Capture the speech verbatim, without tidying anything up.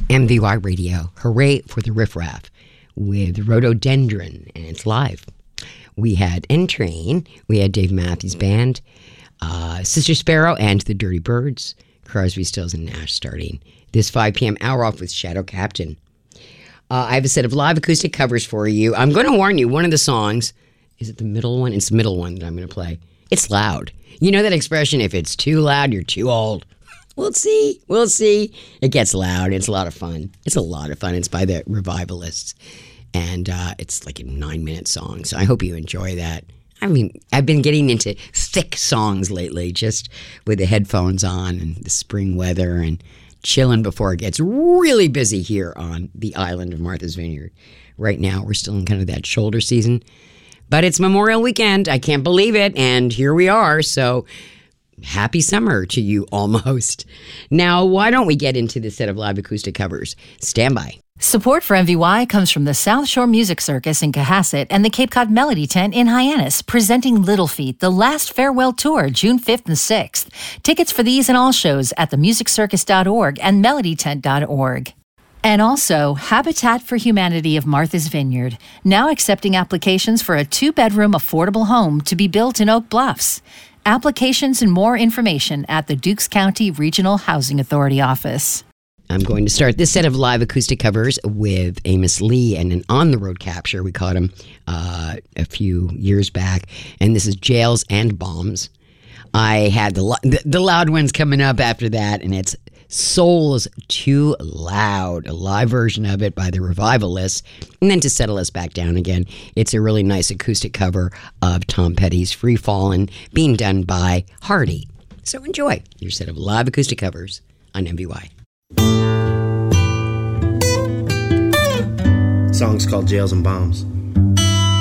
M V Y Radio. Hooray for the riffraff with Rhododendron, and it's live. We had N-Train, we had Dave Matthews Band, uh, Sister Sparrow and the Dirty Birds, Crosby, Stills, and Nash starting this five p.m. hour off with Shadow Captain. Uh, I have a set of live acoustic covers for you. I'm going to warn you, one of the songs, is it the middle one? It's the middle one that I'm going to play. It's loud. You know that expression, if it's too loud, you're too old. We'll see. We'll see. It gets loud. It's a lot of fun. It's a lot of fun. It's by the Revivalists. And uh, it's like a nine-minute song, so I hope you enjoy that. I mean, I've been getting into thick songs lately, just with the headphones on and the spring weather and chilling before it gets really busy here on the island of Martha's Vineyard. Right now, we're still in kind of that shoulder season, but it's Memorial Weekend. I can't believe it, and here we are, so happy summer to you almost. Now, why don't we get into this set of live acoustic covers? Stand by. Support for M V Y comes from the South Shore Music Circus in Cohasset and the Cape Cod Melody Tent in Hyannis, presenting Little Feat, the last farewell tour, June fifth and sixth. Tickets for these and all shows at the music circus dot org and melody tent dot org. And also, Habitat for Humanity of Martha's Vineyard, now accepting applications for a two-bedroom affordable home to be built in Oak Bluffs. Applications and more information at the Dukes County Regional Housing Authority office. I'm going to start this set of live acoustic covers with Amos Lee and an on-the-road capture. We caught him uh, a few years back, and this is Jails and Bombs. I had the, the the loud ones coming up after that, and it's Soul's Too Loud, a live version of it by the Revivalists. And then to settle us back down again, it's a really nice acoustic cover of Tom Petty's Free Fallin', being done by Hardy. So enjoy your set of live acoustic covers on M V Y. Song's called Jails and Bombs.